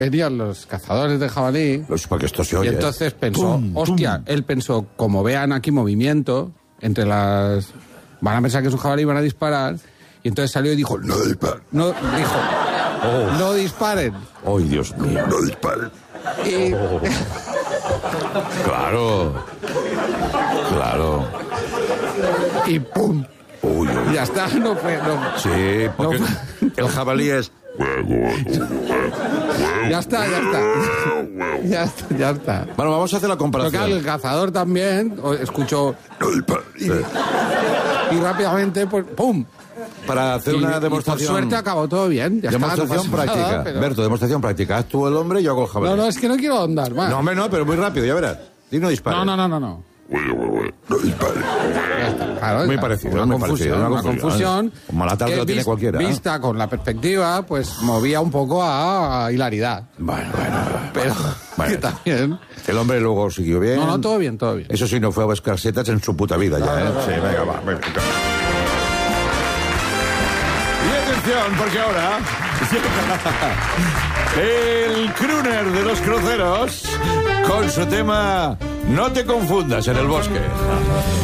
venían los cazadores de jabalí. Porque esto se Y oye. entonces pensó, él pensó, como vean aquí movimiento entre las... Van a pensar que es un jabalí y van a disparar. Y entonces salió y dijo, no disparen. No disparen. ¡Ay, Dios mío! No disparen. Y, Claro. y ¡pum! Uy, uy. Ya está, no fue... Sí, porque el jabalí es... Ya está. Ya está. Bueno, vamos a hacer la Pero comparación. claro, el cazador también escuchó... No disparen. Y rápidamente, pues, ¡pum! Para hacer una demostración... Y por suerte acabó todo bien. Ya está, no Demostración pasa práctica. nada, pero... Berto, demostración práctica. Haz tú el hombre y yo hago el jabalí. No, es que no quiero ahondar más. No, hombre, no, pero muy rápido, ya verás. Y no dispara. No. No disparen. Claro, Muy claro, parecido, una muy parecido, confusión, una una confusión. Como la tarde que lo tiene cualquiera. Vista con la perspectiva, pues movía un poco a hilaridad. Bueno. Pero Bueno. que también... El hombre luego siguió bien. No, todo bien. Eso sí, no fue a buscar setas en su puta vida ya, ¿eh? Sí, venga, va. Y atención, porque ahora... el crooner de los cruceros con su tema No te confundas en el bosque.